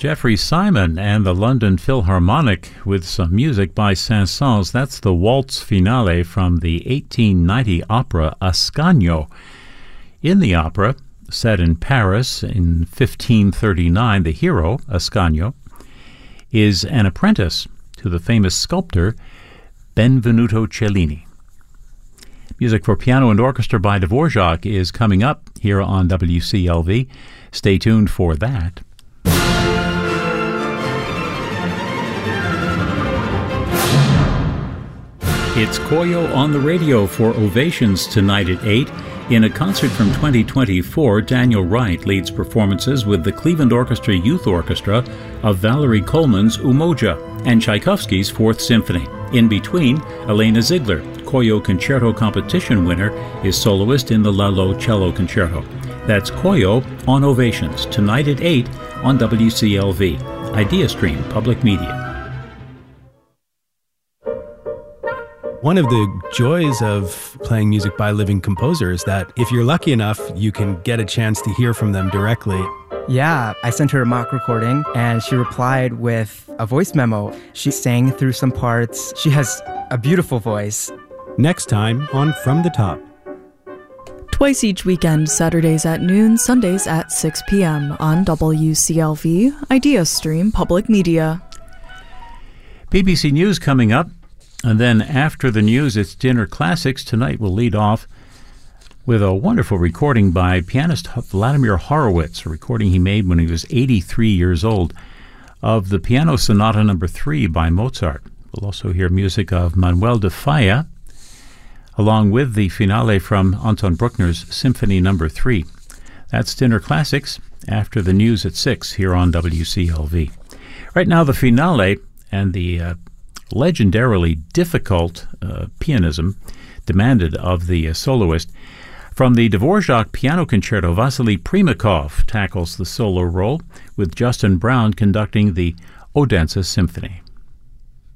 Jeffrey Simon and the London Philharmonic with some music by Saint-Saëns. That's the waltz finale from the 1890 opera Ascanio. In the opera, set in Paris in 1539, the hero, Ascanio, is an apprentice to the famous sculptor Benvenuto Cellini. Music for piano and orchestra by Dvorak is coming up here on WCLV. Stay tuned for that. It's Koyo on the radio for Ovations tonight at 8. In a concert from 2024, Daniel Wright leads performances with the Cleveland Orchestra Youth Orchestra of Valerie Coleman's Umoja and Tchaikovsky's Fourth Symphony. In between, Elena Ziegler, Koyo Concerto Competition winner, is soloist in the Lalo Cello Concerto. That's Koyo on Ovations tonight at 8 on WCLV. IdeaStream Public Media. One of the joys of playing music by living composers is that if you're lucky enough, you can get a chance to hear from them directly. Yeah, I sent her a mock recording and she replied with a voice memo. She sang through some parts. She has a beautiful voice. Next time on From the Top. Twice each weekend, Saturdays at noon, Sundays at 6 p.m. on WCLV, IdeaStream Public Media. BBC News coming up. And then after the news, it's Dinner Classics. Tonight we'll lead off with a wonderful recording by pianist Vladimir Horowitz, a recording he made when he was 83 years old, of the Piano Sonata No. 3 by Mozart. We'll also hear music of Manuel de Falla, along with the finale from Anton Bruckner's Symphony No. 3. That's Dinner Classics after the news at 6 here on WCLV. Right now, the finale and the legendarily difficult pianism demanded of the soloist. From the Dvorak Piano Concerto, Vasily Primakov tackles the solo role, with Justin Brown conducting the Odense Symphony.